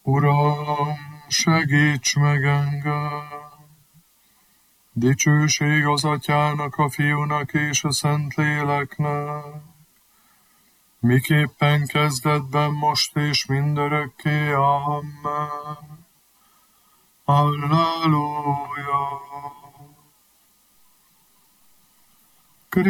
Uram, segíts meg engem! Dicsőség az Atyának, a Fiúnak és a Szentléleknek, miképpen kezdetben, most és mindörökké. Amen. Halleluja!